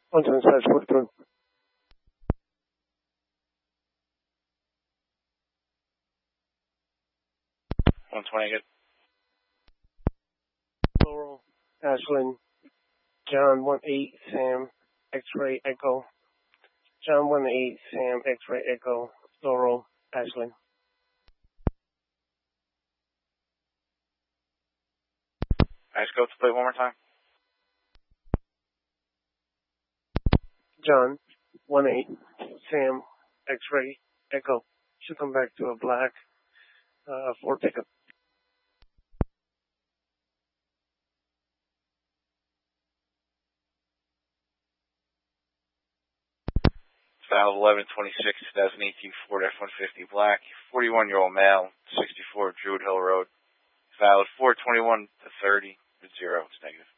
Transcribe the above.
127, 120, good. Laurel, Ashland, John 18, Sam, X-ray, Echo. John 18, Sam, X-ray, Echo, Laurel, Ashland. Alright, go to play one more time. John 18, Sam, X-ray, Echo. Should come back to a black Ford pickup. File 11/26/2018 Ford F-150 black, 41-year-old male, 64 Druid Hill Road. Valid 4/21/30, 0. It's negative.